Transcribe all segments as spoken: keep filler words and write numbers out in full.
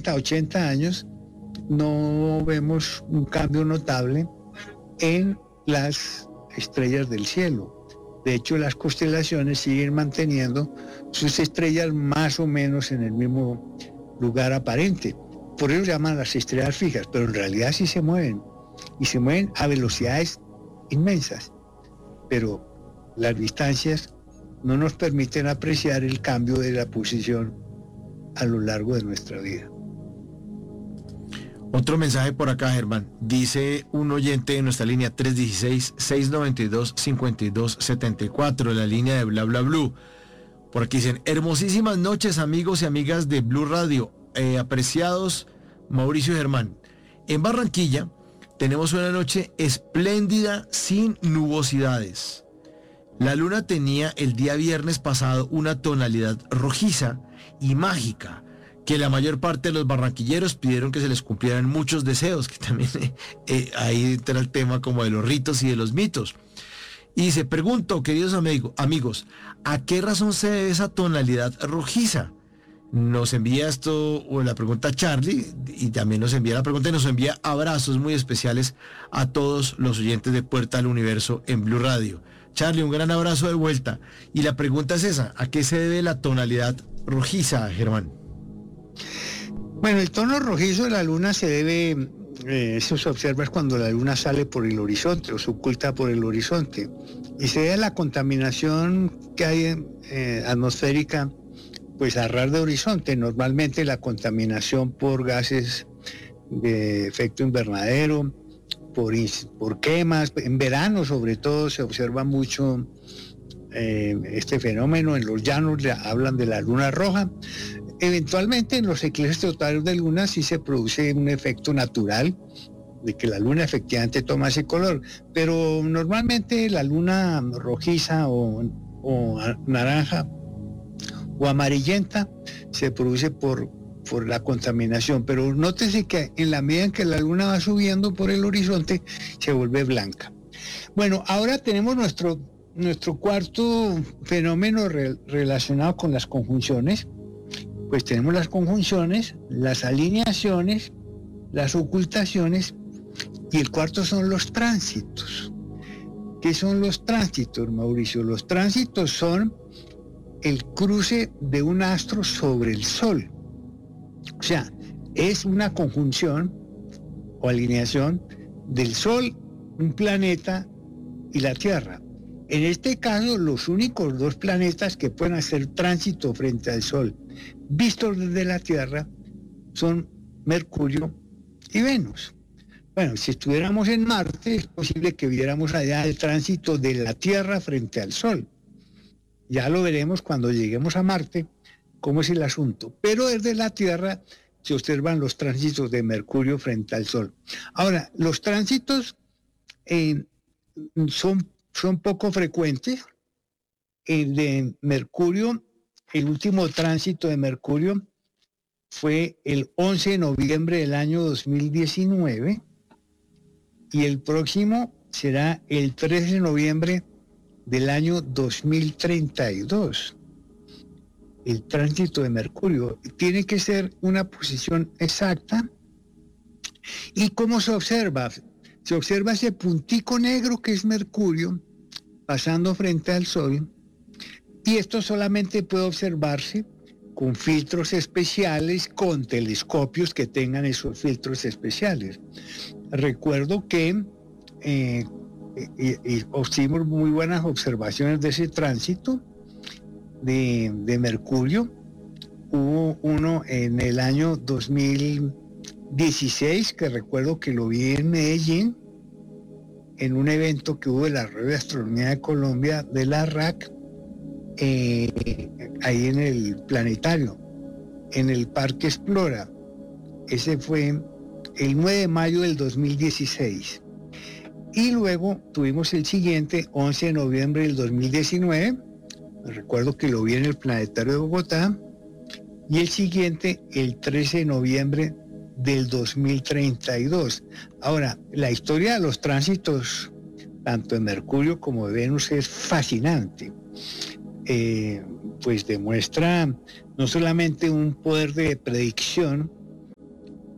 setenta, ochenta años no vemos un cambio notable en las estrellas del cielo. De hecho, las constelaciones siguen manteniendo sus estrellas más o menos en el mismo lugar aparente. Por eso se llaman las estrellas fijas, pero en realidad sí se mueven, y se mueven a velocidades inmensas. Pero las distancias no nos permiten apreciar el cambio de la posición a lo largo de nuestra vida. Otro mensaje por acá, Germán. Dice un oyente en nuestra línea tres uno seis, seis nueve dos, cinco dos siete cuatro, la línea de Bla Bla Blue. Por aquí dicen: hermosísimas noches, amigos y amigas de Blue Radio. Eh, apreciados Mauricio y Germán. En Barranquilla tenemos una noche espléndida sin nubosidades. La luna tenía el día viernes pasado una tonalidad rojiza y mágica, que la mayor parte de los barranquilleros pidieron que se les cumplieran muchos deseos, que también eh, ahí entra el tema como de los ritos y de los mitos. Y se pregunto, queridos amigo, amigos, ¿a qué razón se debe esa tonalidad rojiza? Nos envía esto, o la pregunta Charlie, y también nos envía la pregunta y nos envía abrazos muy especiales a todos los oyentes de Puerta al Universo en Blue Radio. Charlie, un gran abrazo de vuelta. Y la pregunta es esa: ¿a qué se debe la tonalidad rojiza, Germán? Bueno, el tono rojizo de la luna se debe, eh, eso se observa cuando la luna sale por el horizonte o se oculta por el horizonte, y se debe a la contaminación que hay eh, atmosférica, pues a ras de horizonte. Normalmente la contaminación por gases de efecto invernadero, por, por quemas, en verano sobre todo se observa mucho eh, este fenómeno. En los llanos hablan de la luna roja. Eventualmente en los eclipses totales de luna sí se produce un efecto natural de que la luna efectivamente toma ese color, pero normalmente la luna rojiza o, o naranja o amarillenta se produce por, por la contaminación. Pero nótese que en la medida en que la luna va subiendo por el horizonte se vuelve blanca. Bueno, ahora tenemos nuestro, nuestro cuarto fenómeno re, relacionado con las conjunciones. Pues tenemos las conjunciones, las alineaciones, las ocultaciones, y el cuarto son los tránsitos. ¿Qué son los tránsitos, Mauricio? Los tránsitos son el cruce de un astro sobre el Sol. O sea, es una conjunción o alineación del Sol, un planeta, y la Tierra. En este caso, los únicos dos planetas que pueden hacer tránsito frente al Sol, vistos desde la Tierra, son Mercurio y Venus. Bueno, si estuviéramos en Marte, es posible que viéramos allá el tránsito de la Tierra frente al Sol. Ya lo veremos cuando lleguemos a Marte, cómo es el asunto. Pero desde la Tierra se observan los tránsitos de Mercurio frente al Sol. Ahora, los tránsitos eh, son, son poco frecuentes. El de Mercurio, el último tránsito de Mercurio fue el once de noviembre del año dos mil diecinueve, y el próximo será el trece de noviembre del año dos mil treinta y dos. El tránsito de Mercurio tiene que ser una posición exacta. ¿Y cómo se observa? Se observa ese puntico negro que es Mercurio pasando frente al Sol, y esto solamente puede observarse con filtros especiales, con telescopios que tengan esos filtros especiales. Recuerdo que eh, y, y hicimos muy buenas observaciones de ese tránsito de, de Mercurio. Hubo uno en el año dos mil dieciséis, que recuerdo que lo vi en Medellín, en un evento que hubo de la Red de Astronomía de Colombia, de la R A C, eh, ahí en el planetario, en el Parque Explora. Ese fue el nueve de mayo del dos mil dieciséis. Y luego tuvimos el siguiente, once de noviembre del dos mil diecinueve, recuerdo que lo vi en el Planetario de Bogotá, y el siguiente, el trece de noviembre del dos mil treinta y dos. Ahora, la historia de los tránsitos, tanto de Mercurio como de Venus, es fascinante. Eh, pues demuestra no solamente un poder de predicción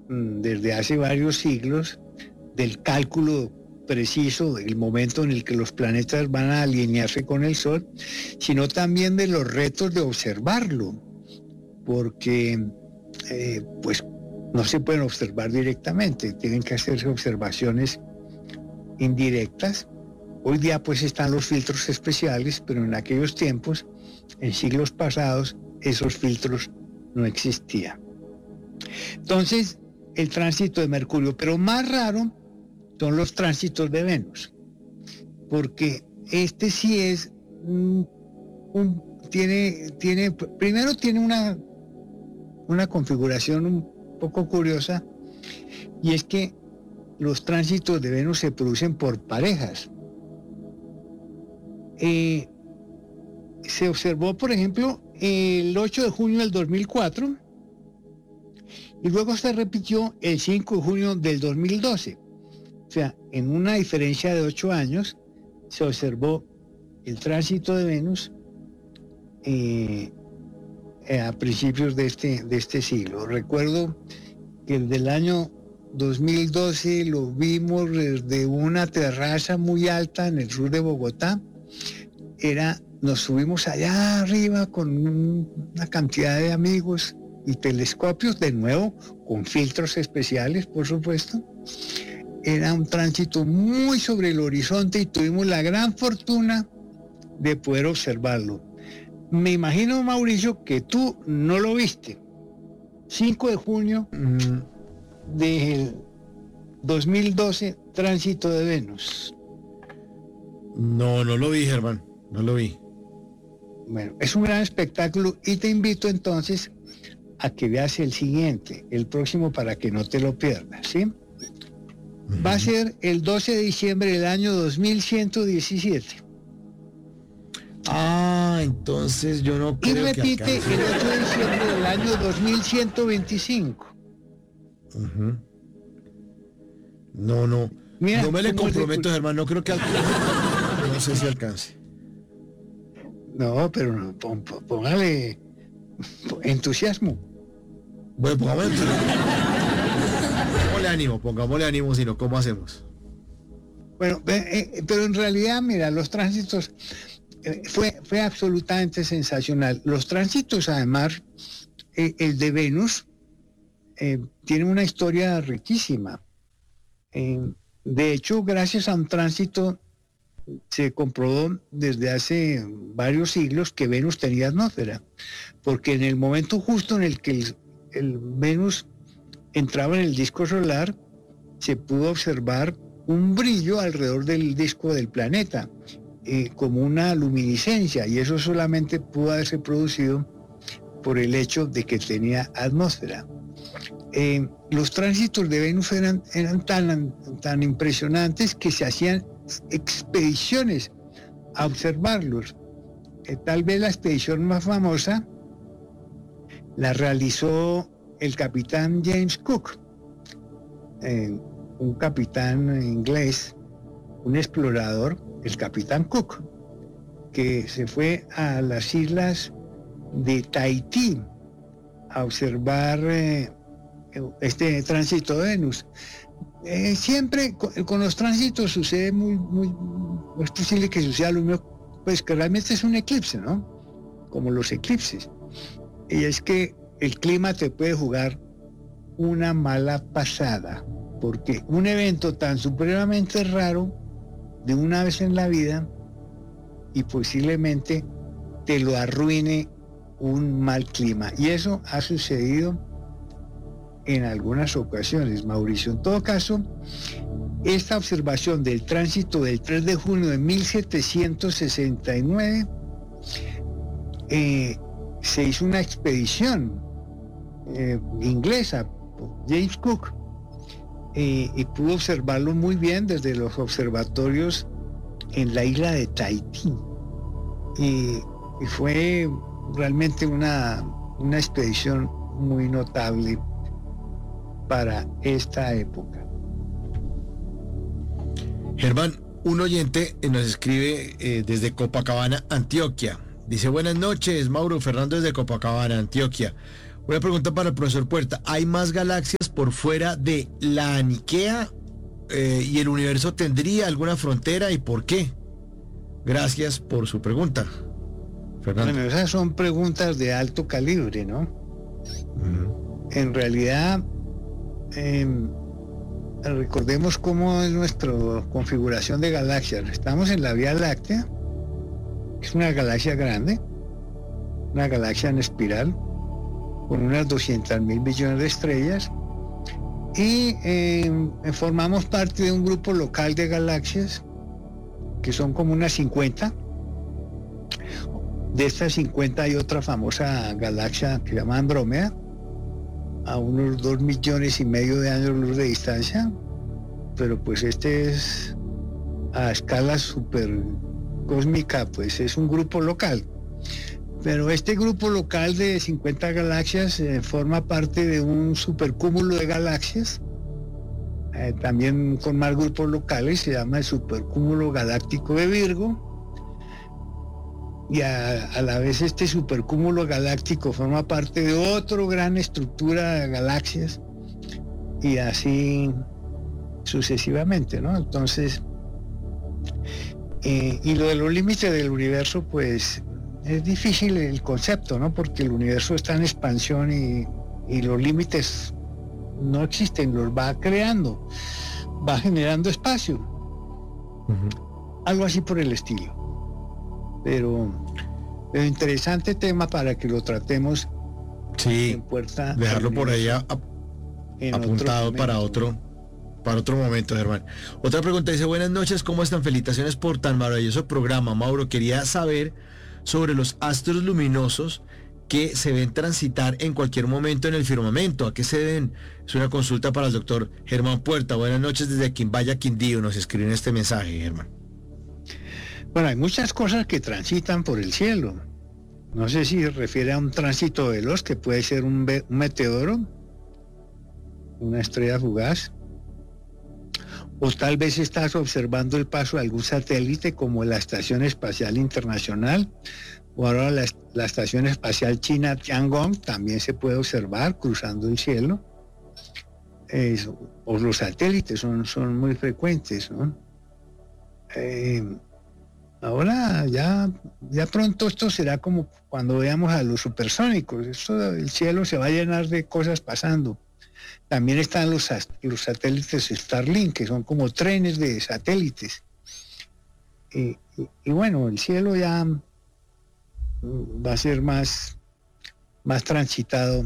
mm, desde hace varios siglos del cálculo preciso del momento en el que los planetas van a alinearse con el Sol, sino también de los retos de observarlo, porque eh, pues no se pueden observar directamente, tienen que hacerse observaciones indirectas. Hoy día pues están los filtros especiales, pero en aquellos tiempos, en siglos pasados, esos filtros no existían. Entonces, el tránsito de Mercurio, pero más raro son los tránsitos de Venus, porque este sí es un, un, tiene, tiene, primero tiene una, una configuración un poco curiosa, y es que los tránsitos de Venus se producen por parejas. Eh, se observó, por ejemplo, el ocho de junio del dos mil cuatro, y luego se repitió el cinco de junio del dos mil doce. O sea, en una diferencia de ocho años se observó el tránsito de Venus eh, eh, a principios de este, de este siglo. Recuerdo que el del año dos mil doce lo vimos desde una terraza muy alta en el sur de Bogotá. Era, nos subimos allá arriba con un, una cantidad de amigos y telescopios, de nuevo con filtros especiales, por supuesto. Era un tránsito muy sobre el horizonte y tuvimos la gran fortuna de poder observarlo. Me imagino, Mauricio, que tú no lo viste. cinco de junio mm. del dos mil doce, tránsito de Venus. No, no lo vi, Germán, no lo vi. Bueno, es un gran espectáculo y te invito entonces a que veas el siguiente, el próximo, para que no te lo pierdas, ¿sí? Va a ser el doce de diciembre del año dos mil ciento diecisiete. Ah, entonces yo no creo que Y repite alcance. el ocho de diciembre del año dos mil ciento veinticinco. Uh-huh. No, no. Mira, no me le cómo comprometo, le- Germán, no creo que alcance. No sé si alcance. No, pero no, pon- pon- póngale entusiasmo. Bueno, pongámosle, pongámosle ánimo, pongámosle ánimo, sino ¿cómo hacemos? Bueno, eh, eh, pero en realidad, mira, los tránsitos eh, fue, fue absolutamente sensacional. Los tránsitos, además, eh, el de Venus, eh, tiene una historia riquísima. Eh, de hecho, gracias a un tránsito, se comprobó desde hace varios siglos que Venus tenía atmósfera, porque en el momento justo en el que el, el Venus entraba en el disco solar, se pudo observar un brillo alrededor del disco del planeta, eh, como una luminiscencia, y eso solamente pudo haberse producido por el hecho de que tenía atmósfera. Eh, los tránsitos de Venus eran, eran tan, tan impresionantes que se hacían expediciones a observarlos. Eh, tal vez la expedición más famosa la realizó el capitán James Cook, eh, un capitán inglés, un explorador, el capitán Cook, que se fue a las islas de Tahití a observar eh, este tránsito de Venus. Eh, siempre con, con los tránsitos sucede muy, muy, es posible que suceda lo mismo, pues que realmente es un eclipse, ¿no? Como los eclipses. Y es que el clima te puede jugar una mala pasada, porque un evento tan supremamente raro de una vez en la vida y posiblemente te lo arruine un mal clima. Y eso ha sucedido en algunas ocasiones, Mauricio. En todo caso, esta observación del tránsito del tres de junio de mil setecientos sesenta y nueve, eh, se hizo una expedición eh, inglesa por James Cook, eh, y pudo observarlo muy bien desde los observatorios en la isla de Tahití. Y, y fue realmente una, una expedición muy notable para esta época. Germán, un oyente nos escribe eh, desde Copacabana, Antioquia. Dice, buenas noches, Mauro Fernando desde Copacabana, Antioquia. Una pregunta para el profesor Puerta. ¿Hay más galaxias por fuera de la Aniquea eh, y el universo tendría alguna frontera y por qué? Gracias por su pregunta, Fernando. Bueno, esas son preguntas de alto calibre, ¿no? Uh-huh. En realidad, eh, recordemos cómo es nuestra configuración de galaxias. Estamos en la Vía Láctea, es una galaxia grande, una galaxia en espiral, con unas doscientos mil millones de estrellas, y eh, formamos parte de un grupo local de galaxias, que son como unas cincuenta. De estas cincuenta hay otra famosa galaxia que se llama Andrómeda, a unos dos millones y medio de años luz de distancia, pero pues este es a escala super cósmica, pues es un grupo local. Pero este grupo local de cincuenta galaxias eh, forma parte de un supercúmulo de galaxias, eh, también con más grupos locales, se llama el supercúmulo galáctico de Virgo, y a, a la vez este supercúmulo galáctico forma parte de otra gran estructura de galaxias, y así sucesivamente, ¿no? Entonces, eh, y lo de los límites del universo, pues es difícil el concepto, ¿no? Porque el universo está en expansión y, y los límites no existen, los va creando, va generando espacio. Uh-huh. Algo así por el estilo. Pero, pero interesante tema para que lo tratemos. Sí, en puerta dejarlo por ahí a, a, apuntado otro para otro para otro momento, Germán. Otra pregunta dice: buenas noches, ¿cómo están? Felicitaciones por tan maravilloso programa. Mauro, quería saber sobre los astros luminosos que se ven transitar en cualquier momento en el firmamento. ¿A qué se deben? Es una consulta para el doctor Germán Puerta. Buenas noches desde Quimbaya, Quindío. Nos escriben este mensaje, Germán. Bueno, hay muchas cosas que transitan por el cielo. No sé si se refiere a un tránsito veloz, que puede ser un, be- un meteoro, una estrella fugaz, o tal vez estás observando el paso de algún satélite como la Estación Espacial Internacional, o ahora la, la Estación Espacial China Tiangong también se puede observar cruzando el cielo. Eh, o los satélites son, son muy frecuentes, ¿no? Eh, ahora ya, ya pronto esto será como cuando veamos a los supersónicos. Esto, el cielo se va a llenar de cosas pasando. También están los, los satélites Starlink, que son como trenes de satélites. Y, y, y bueno, el cielo ya va a ser más, más transitado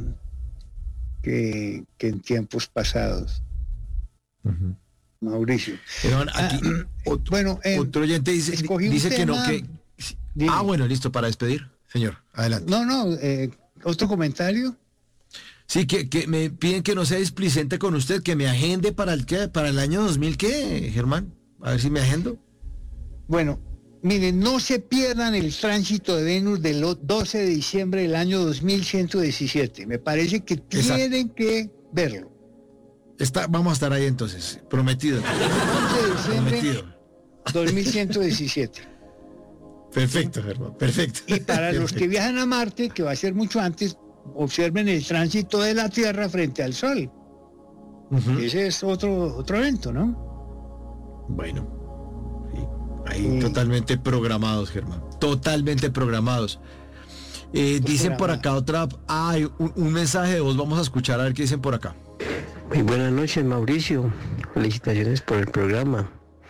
que, que en tiempos pasados. Uh-huh. Mauricio. Pero aquí, ah, otro, bueno, eh, otro oyente dice, dice que no, que... Dime. Ah, bueno, listo, para despedir. Señor, adelante. No, no, eh, otro comentario. Sí, que, que me piden que no sea displicente con usted, que me agende para el ¿qué? Para el año dos mil, ¿qué, Germán? A ver si me agendo. Bueno, miren, no se pierdan el tránsito de Venus del doce de diciembre del año dos mil ciento diecisiete. Me parece que tienen Exacto. que verlo. Está, vamos a estar ahí entonces, prometido. doce de diciembre prometido. dos mil ciento diecisiete. Perfecto, Germán, perfecto. Y para perfecto. los que viajan a Marte, que va a ser mucho antes, observen el tránsito de la Tierra frente al Sol. Uh-huh. Ese es otro, otro evento, ¿no? Bueno, sí, ahí sí. Totalmente programados, Germán, totalmente programados. Eh, dicen por acá otra, ah, hay un, un mensaje de voz, vamos a escuchar a ver qué dicen por acá. Muy buenas noches, Mauricio. Felicitaciones por el programa.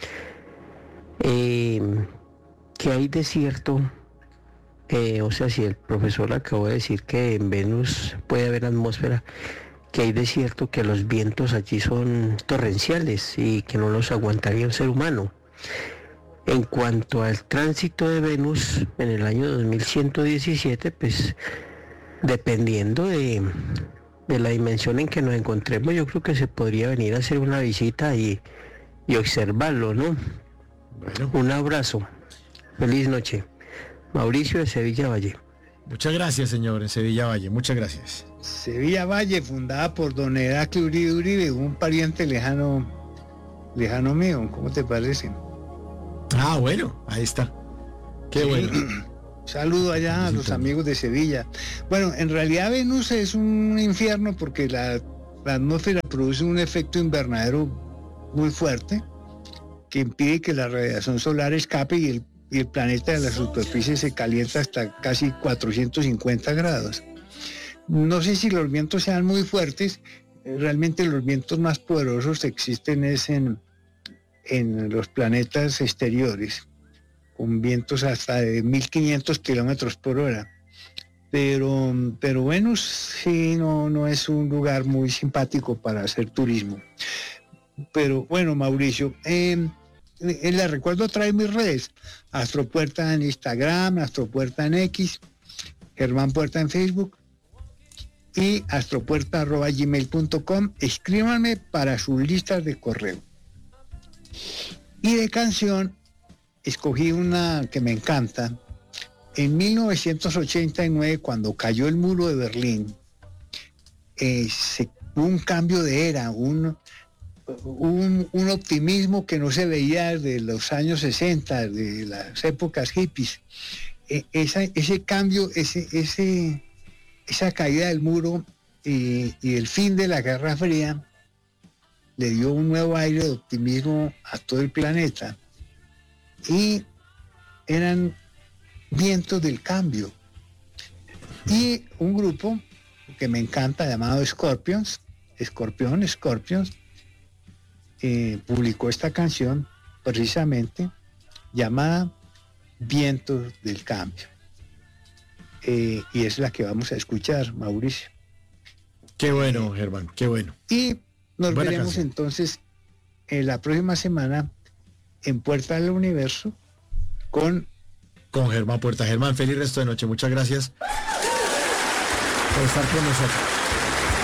Eh, ¿Qué hay de cierto? Eh, o sea, si el profesor acabó de decir que en Venus puede haber atmósfera, ¿qué hay de cierto que los vientos allí son torrenciales y que no los aguantaría un ser humano? En cuanto al tránsito de Venus en el año dos mil ciento diecisiete, pues dependiendo de... de la dimensión en que nos encontremos, yo creo que se podría venir a hacer una visita y, y observarlo, ¿no? Bueno. Un abrazo. Feliz noche. Mauricio de Sevilla Valle. Muchas gracias, señor, en Sevilla Valle. Muchas gracias. Sevilla Valle, fundada por don Heraclio Uribe Uribe, un pariente lejano, lejano mío. ¿Cómo te parece? Ah, bueno, ahí está. Qué sí. Bueno. Saludo allá a los amigos de Sevilla. Bueno, en realidad Venus es un infierno porque la, la atmósfera produce un efecto invernadero muy fuerte que impide que la radiación solar escape y el, y el planeta de la superficie se calienta hasta casi cuatrocientos cincuenta grados. No sé si los vientos sean muy fuertes, realmente los vientos más poderosos existen es en, en los planetas exteriores, con vientos hasta de mil quinientos kilómetros por hora. Pero, pero Venus sí no, no es un lugar muy simpático para hacer turismo. Pero bueno, Mauricio, eh, eh, les recuerdo traer mis redes, Astropuerta en Instagram, Astropuerta en X, Germán Puerta en Facebook y astropuerta arroba gmail punto com. Escríbanme para sus listas de correo. Y de canción, escogí una que me encanta. En mil novecientos ochenta y nueve, cuando cayó el muro de Berlín, eh, se, hubo un cambio de era, un, un, un optimismo que no se veía desde los años sesenta, de las épocas hippies. Eh, esa, ese cambio, ese, ese, esa caída del muro y, y el fin de la Guerra Fría le dio un nuevo aire de optimismo a todo el planeta. Y eran vientos del cambio. Y un grupo que me encanta llamado Scorpions, Escorpión, Scorpions, eh, publicó esta canción precisamente llamada Vientos del Cambio. Eh, y es la que vamos a escuchar, Mauricio. Qué bueno, Germán, qué bueno. Y nos Buena veremos canción. entonces en la próxima semana en Puerta del Universo con Con Germán Puerta. Germán, feliz resto de noche. Muchas gracias por estar con nosotros.